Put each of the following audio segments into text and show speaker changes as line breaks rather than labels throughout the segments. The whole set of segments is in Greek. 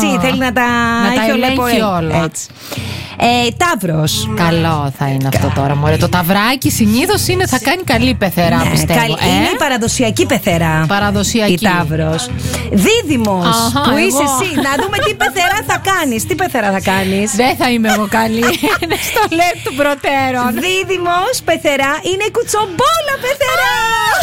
έτσι. Θέλει να τα
ελέγχει όλα.
Έτσι. Ταύρος.
Καλό θα είναι αυτό τώρα, μωρέ. Το ταυράκι συνήθως θα κάνει καλή πεθερά, πιστεύω.
Είναι η παραδοσιακή πεθερά.
Παραδοσιακή.
Η Ταύρος. Δίδυμος, που είσαι εσύ. Να δούμε τι πεθερά θα κάνεις. Τι πεθερά θα κάνεις.
Δεν θα είμαι εγώ καλή. Είναι στο λεπτ του προτέρων.
Δίδυμος, πεθερά, είναι η κουτσομπόλα πεθερά.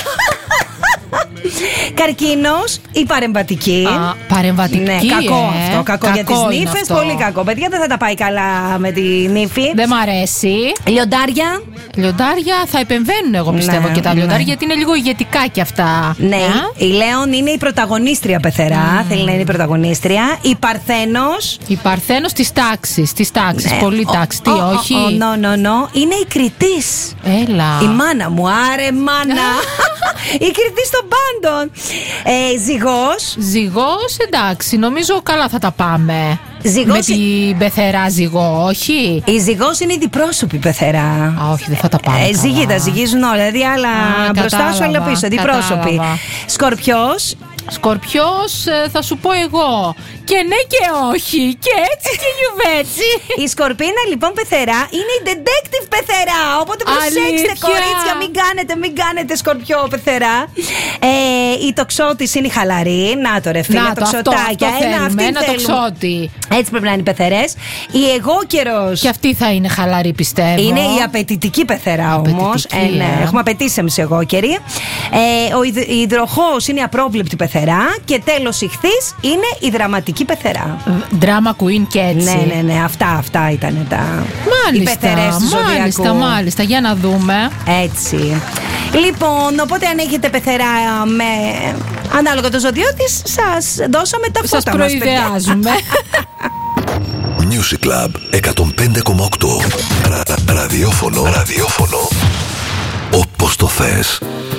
Καρκίνος, η παρεμβατική.
Παρεμβατική.
Ναι, κακό αυτό. Κακό για τις νύφες. Πολύ κακό. Παιδιά, δεν θα τα πάει καλά με τη νύφη.
Δεν μ' αρέσει.
Λιοντάρια.
Λιοντάρια θα επεμβαίνουν, εγώ πιστεύω, και τα λιοντάρια, γιατί είναι λίγο ηγετικά κι αυτά.
Ναι, η Λέων είναι η πρωταγωνίστρια πεθερά. Θέλει να είναι η πρωταγωνίστρια. Η Παρθένος.
Η Παρθένος της τάξης. Πολύ τάξη. Τι, όχι.
Είναι η Κριτής.
Έλα.
Η μάνα μου, άρε μάνα. Η Κριτής των πάντων.
Ζυγός, εντάξει, νομίζω καλά θα τα πάμε.
Ζυγός
με την πεθερά ζυγό, όχι.
Η ζυγός είναι η διπρόσωπη πεθερά.
Όχι, δεν θα τα πάμε.
Τα ζυγίζουν όλα. Δηλαδή άλλα μπροστά σου, άλλα πίσω. Διπρόσωπη. Σκορπιός.
Σκορπιός, θα σου πω εγώ. Και ναι και όχι. Και έτσι και γιουβέτσι.
Η Σκορπίνα λοιπόν πεθερά είναι η detective πεθερά. Οπότε προσέξτε, κορίτσια, μην κάνετε Σκορπιό πεθερά. Η τοξότης είναι η χαλαρή. Να το ρε φίλε, τοξοτάκια.
Ένα τοξότη.
Έτσι πρέπει να είναι οι πεθερές. Η εγώκερος.
Και αυτή θα είναι χαλαρή, πιστεύω.
Είναι η απαιτητική πεθερά όμως. Έχουμε απαιτήσει εμείς εγώκεροι. Ο υδροχόος είναι η απρόβλεπτη πεθερά. Και τέλος η Ιχθύς είναι η δραματική πεθερά.
Drama queen και έτσι.
Ναι, αυτά ήταν τα.
Μάλιστα,
οι πεθερές του Ζωδιακού.
Μάλιστα, για να δούμε.
Έτσι. Λοιπόν, οπότε αν έχετε πεθερά με ανάλογα το ζωδιό της, σας δώσαμε τα φώτα μας.
Σας προειδεάζουμε.
Music Club 105,8. Ραδιόφωνο. Όπως το θες.